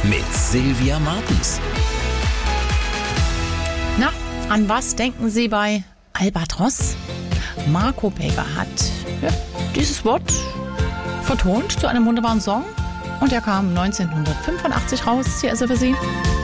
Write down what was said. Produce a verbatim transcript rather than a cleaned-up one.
mit Silvia Martens. Na, an was denken Sie bei Albatros? Marco Baker hat ja, dieses Wort vertont zu einem wunderbaren Song und er kam neunzehnhundertfünfundachtzig raus. Hier ist er für Sie.